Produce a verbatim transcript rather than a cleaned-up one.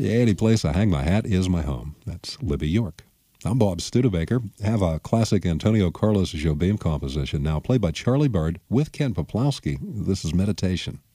Any place I hang my hat is my home. That's Libby York. I'm Bob Studebaker. Have a classic Antonio Carlos Jobim composition now played by Charlie Bird with Ken Poplawski. This is Meditation.